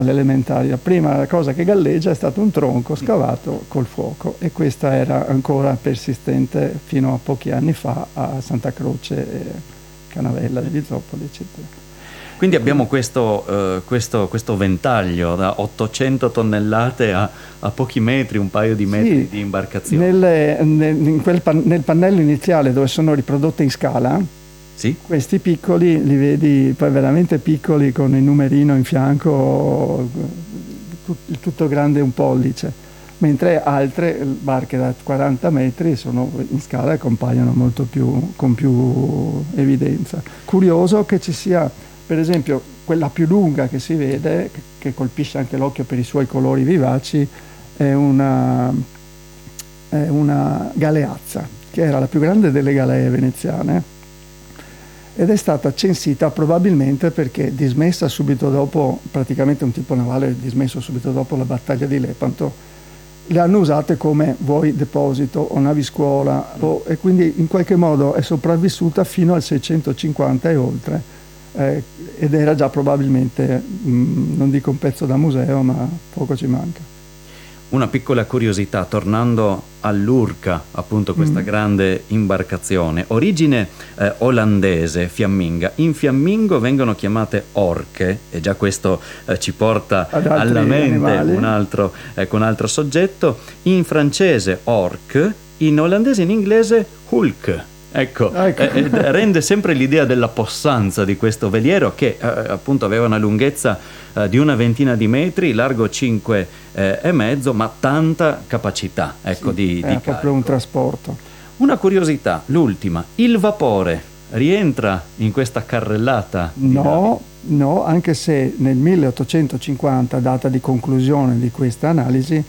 elementari. La prima cosa che galleggia è stato un tronco scavato col fuoco, e questa era ancora persistente fino a pochi anni fa a Santa Croce, Canavella degli Zoppoli, eccetera. Quindi abbiamo questo ventaglio da 800 tonnellate a pochi metri, un paio di metri di imbarcazione. Nel pannello iniziale, dove sono riprodotte in scala, sì? Questi piccoli li vedi poi veramente piccoli, con il numerino in fianco, tutto grande un pollice, mentre altre barche da 40 metri sono in scala e compaiono con più evidenza. Curioso che ci sia, per esempio, quella più lunga che si vede, che colpisce anche l'occhio per i suoi colori vivaci, è una galeazza, che era la più grande delle galee veneziane, ed è stata censita probabilmente perché dismessa subito dopo, praticamente un tipo navale dismesso subito dopo la battaglia di Lepanto, le hanno usate come vuoi deposito o naviscuola, e quindi in qualche modo è sopravvissuta fino al 650 e oltre, ed era già probabilmente, non dico un pezzo da museo, ma poco ci manca. Una piccola curiosità, tornando all'Urca, appunto questa grande imbarcazione, origine olandese, fiamminga. In fiammingo vengono chiamate orche, e già questo ci porta alla mente un altro soggetto. In francese orque, in olandese e in inglese hulk. Ecco. Rende sempre l'idea della possanza di questo veliero, che appunto aveva una lunghezza di una ventina di metri, largo 5,5, ma tanta capacità, ecco, di è proprio carico. Un trasporto. Una curiosità, l'ultima: il vapore rientra in questa carrellata? No, anche se nel 1850, data di conclusione di questa analisi,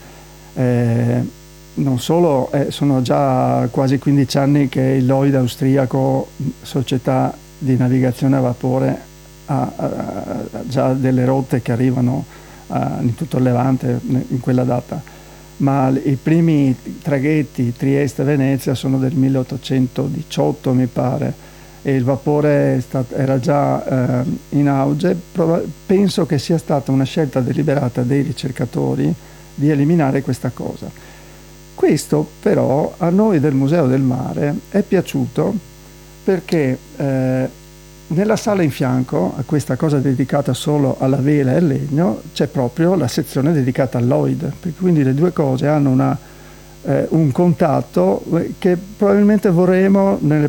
non solo sono già quasi 15 anni che il Lloyd austriaco, società di navigazione a vapore, ha già delle rotte che arrivano in tutto il Levante in quella data, ma i primi traghetti Trieste-Venezia sono del 1818, mi pare, e il vapore era già in auge. Penso che sia stata una scelta deliberata dei ricercatori di eliminare questa cosa. Questo però a noi del Museo del Mare è piaciuto perché nella sala in fianco a questa cosa dedicata solo alla vela e al legno c'è proprio la sezione dedicata al Lloyd, quindi le due cose hanno un contatto che probabilmente vorremo nei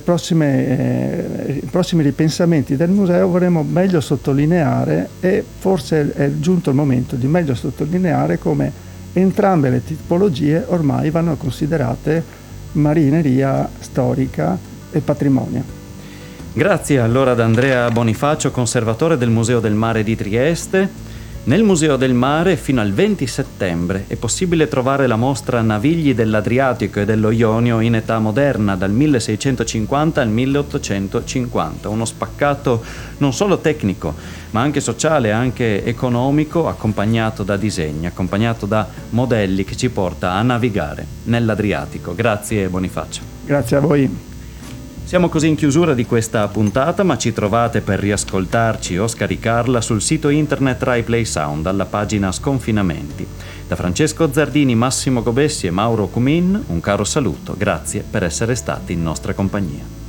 prossimi ripensamenti del museo vorremmo meglio sottolineare, e forse è giunto il momento di meglio sottolineare come entrambe le tipologie ormai vanno considerate marineria storica e patrimonio. Grazie allora ad Andrea Bonifacio, conservatore del Museo del Mare di Trieste. Nel Museo del Mare fino al 20 settembre è possibile trovare la mostra Navigli dell'Adriatico e dello Ionio in età moderna, dal 1650 al 1850, uno spaccato non solo tecnico ma anche sociale, anche economico, accompagnato da disegni, accompagnato da modelli, che ci porta a navigare nell'Adriatico. Grazie Bonifacio. Grazie a voi. Siamo così in chiusura di questa puntata, ma ci trovate per riascoltarci o scaricarla sul sito internet Rai Play Sound alla pagina Sconfinamenti. Da Francesco Zardini, Massimo Gobessi e Mauro Cumin, un caro saluto. Grazie per essere stati in nostra compagnia.